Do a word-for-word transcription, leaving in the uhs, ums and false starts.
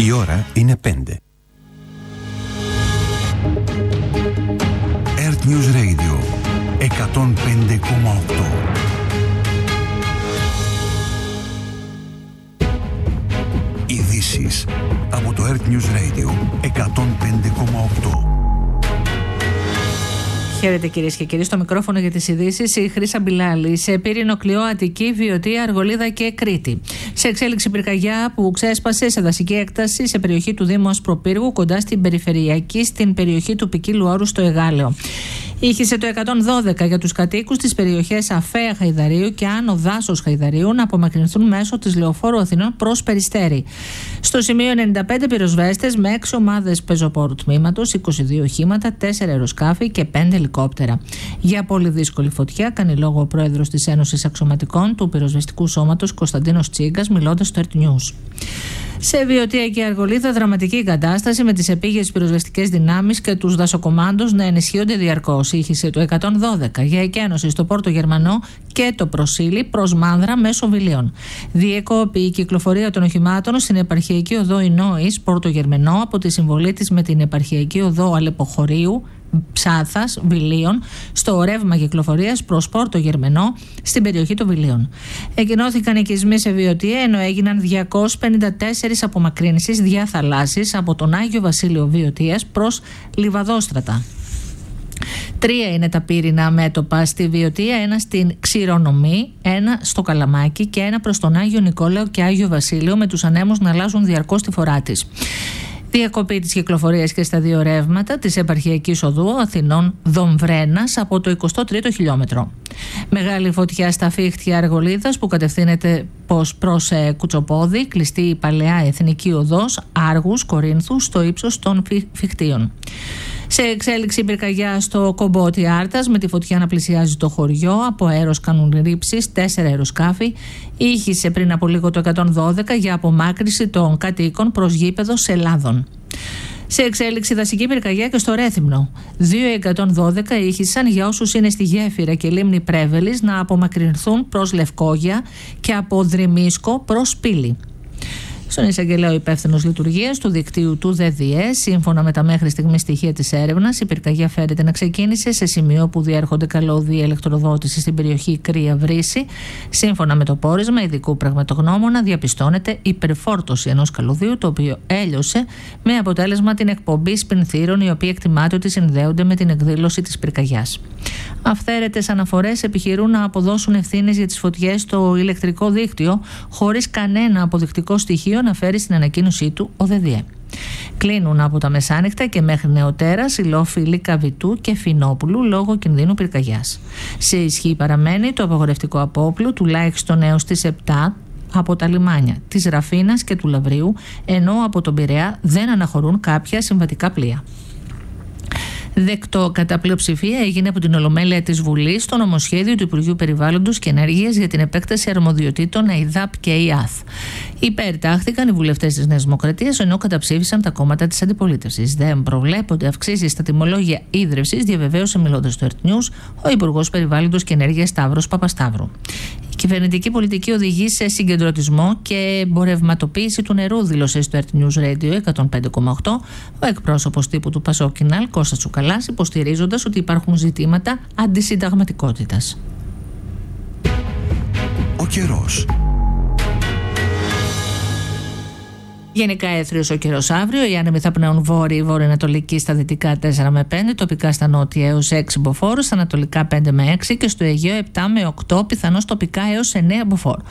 Η ώρα είναι πέντε. Earth News Radio εκατόν πέντε κόμμα οκτώ. Ειδήσεις από το Earth News Radio εκατόν πέντε κόμμα οκτώ. Χαίρετε κυρίες και κύριοι, στο μικρόφωνο για τις ειδήσεις η Χρύσα Μπιλάλη. Σε Πύρινο, Κλειό, Αττική, Βιωτία, Αργολίδα και Κρήτη. Σε εξέλιξη πυρκαγιά που ξέσπασε σε δασική έκταση σε περιοχή του Δήμου Ασπροπύργου, κοντά στην Περιφερειακή, στην περιοχή του Ποικίλου Όρου στο Εγάλεο. Ήχησε το εκατόν δώδεκα για τους κατοίκους στις περιοχές Αφαία Χαϊδαρίου και Άνω Δάσος Χαϊδαρίου να απομακρυνθούν μέσω της Λεωφόρου Αθηνών προς Περιστέρι. Στο σημείο ενενήντα πέντε πυροσβέστες με έξι ομάδες πεζοπόρου τμήματος, είκοσι δύο οχήματα, τέσσερα αεροσκάφη και πέντε ελικόπτερα. Για πολύ δύσκολη φωτιά κάνει λόγο ο πρόεδρος της Ένωσης Αξιωματικών του Πυροσβεστικού Σώματος Κωνσταντίνος Τσίγκας, μιλώντας στο Earth News. Σε Βιωτία και Αργολίδα, δραματική κατάσταση με τις επίγειες πυροσβεστικές δυνάμεις και τους δασοκομάντους να ενισχύονται διαρκώς. Ήχησε το εκατόν δώδεκα για εκένωση στο Πόρτο Γερμανό και το Προσίλη προς Μάνδρα μέσω Βιλίων. Διεκόπη η κυκλοφορία των οχημάτων στην επαρχιακή οδό Ινόης Πόρτο Γερμανό από τη συμβολή της με την επαρχιακή οδό Αλεποχωρίου Ψάθας, Βιλίων, στο ρεύμα κυκλοφορίας προς Πόρτο Γερμενό στην περιοχή των Βιλίων. Εκκοινώθηκαν οικισμοί σε Βιωτία, ενώ έγιναν διακόσιες πενήντα τέσσερις απομακρύνσεις διαθαλάσσης από τον Άγιο Βασίλειο Βιωτίας προς Λιβαδόστρατα. Τρία είναι τα πύρινα μέτωπα στη Βιωτία, ένα στην Ξηρονομή, ένα στο Καλαμάκι και ένα προς τον Άγιο Νικόλαο και Άγιο Βασίλειο, με τους ανέμους να αλλάζουν διαρκώς τη φορά της. Διακοπή της κυκλοφορίας και στα δύο ρεύματα της επαρχιακής οδού Αθηνών Δομβρένας από το εικοστό τρίτο χιλιόμετρο. Μεγάλη φωτιά στα Φίχτια Αργολίδας που κατευθύνεται προς ε, Κουτσοπόδι, κλειστή η παλαιά εθνική οδός Άργους Κορίνθου στο ύψος των Φιχτίων. Σε εξέλιξη πυρκαγιά στο Κομπότι Άρτας, με τη φωτιά να πλησιάζει το χωριό, από αέρος κάνουν ρήψεις τέσσερα αεροσκάφη. Ήχησε πριν από λίγο το εκατόν δώδεκα για απομάκρυση των κατοίκων προς γήπεδο Σελάδων. Σε εξέλιξη δασική πυρκαγιά και στο Ρέθυμνο. Δύο εκατόν δώδεκα ήχησαν για όσους είναι στη Γέφυρα και Λίμνη Πρέβελης να απομακρυνθούν προς Λευκόγια και από Δρυμίσκο προς Πύλη. Στον εισαγγελέο υπεύθυνος λειτουργίας του δικτύου του ΔΔΕ, σύμφωνα με τα μέχρι στιγμή στοιχεία της έρευνας, η πυρκαγιά φέρεται να ξεκίνησε σε σημείο που διέρχονται καλώδια ηλεκτροδότηση στην περιοχή Κρύα Βρύση. Σύμφωνα με το πόρισμα ειδικού πραγματογνώμονα, διαπιστώνεται υπερφόρτωση ενός καλωδίου, το οποίο έλειωσε με αποτέλεσμα την εκπομπή σπινθήρων, οι οποίοι εκτιμάται ότι συνδέονται με την εκδήλωση της πυρκαγιάς. Αυθαίρετες αναφορές επιχειρούν να αποδώσουν ευθύνες για τις φωτιές στο ηλεκτρικό δίκτυο, χωρίς κανένα αποδεικτικό στοιχείο να φέρει στην ανακοίνωσή του ο ΔΔΕ. Κλείνουν από τα μεσάνυχτα και μέχρι νεοτέρας οι λόφοι Λυκαβητού και Φινόπουλου λόγω κινδύνου πυρκαγιάς. Σε ισχύ παραμένει το απαγορευτικό απόπλου τουλάχιστον έως τις επτά από τα λιμάνια της Ραφίνας και του Λαβρίου, ενώ από τον Πειραιά δεν αναχωρούν κάποια συμβατικά πλοία. Δεκτό κατά πλειοψηφία έγινε από την Ολομέλεια της Βουλής το νομοσχέδιο του Υπουργείου Περιβάλλοντος και Ενέργειας για την επέκταση αρμοδιοτήτων ΕΙΔΑΠ και ΕΙΑΘ. Υπερτάχθηκαν οι βουλευτές της Νέας Δημοκρατίας, ενώ καταψήφισαν τα κόμματα της αντιπολίτευσης. Δεν προβλέπονται αυξήσεις στα τιμολόγια ίδρυυσης, διαβεβαίωσε μιλώντας στο Earth News ο Υπουργός Περιβάλλοντος και Ενέργειας Σταύρος Παπασταύρου. Η κυβερνητική πολιτική οδηγεί σε συγκεντρωτισμό και εμπορευματοποίηση του νερού, δήλωσε στο Earth News Radio εκατόν πέντε κόμμα οκτώ ο εκπρόσωπος τύπου του Πασόκ Κινάλ, Κώστας Τσουκαλάς, υποστηρίζοντας ότι υπάρχουν ζητήματα αντισυνταγματικότητας. Ο καιρός. Γενικά έθριος ο καιρός αύριο. Οι άνεμοι θα πνέουν βόρειοι, βορειοανατολικοί στα δυτικά τέσσερα με πέντε, τοπικά στα νότια έως έξι μποφόρ, στα ανατολικά πέντε με έξι και στο Αιγαίο επτά με οκτώ, πιθανώς τοπικά έως εννέα μποφόρ.